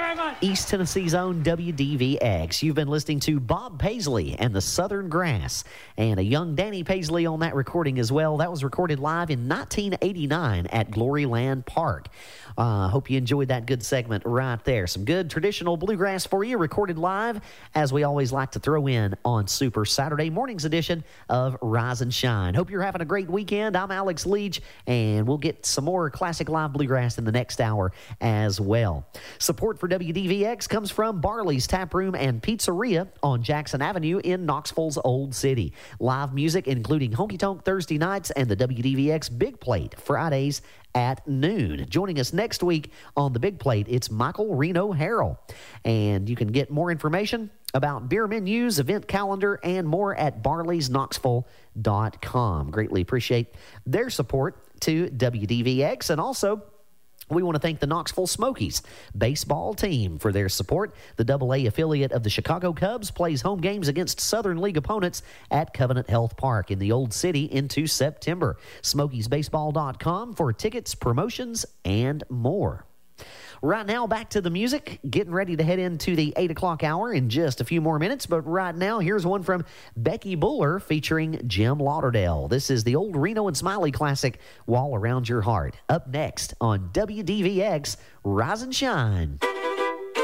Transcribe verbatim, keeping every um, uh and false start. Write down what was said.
very much. East Tennessee's own W D V X. You've been listening to Bob Paisley and the Southern Grass, and a young Danny Paisley on that recording as well. That was recorded live in nineteen eighty-nine at Gloryland Park. I uh, hope you enjoyed that good segment right there. Some good traditional bluegrass for you, recorded live, as we always like to throw in on Super Saturday morning's edition of Rise and Shine. Hope you're having a great weekend. I'm Alex Leach, and we'll get some more classic live bluegrass in the next hour as well. Support for W D V X comes from Barley's Tap Room and Pizzeria on Jackson Avenue in Knoxville's Old City. Live music including Honky Tonk Thursday nights and the W D V X Big Plate Fridays at noon. Joining us next week on the Big Plate, it's Michael Reno Harrell. And you can get more information about beer menus, event calendar, and more at barleys knoxville dot com. Greatly appreciate their support to W D V X, and also we want to thank the Knoxville Smokies baseball team for their support. The double A affiliate of the Chicago Cubs plays home games against Southern League opponents at Covenant Health Park in the Old City into September. smokies baseball dot com for tickets, promotions, and more. Right now, back to the music. Getting ready to head into the eight o'clock hour in just a few more minutes. But right now, here's one from Becky Buller featuring Jim Lauderdale. This is the old Reno and Smiley classic, Wall Around Your Heart. Up next on W D V X, Rise and Shine.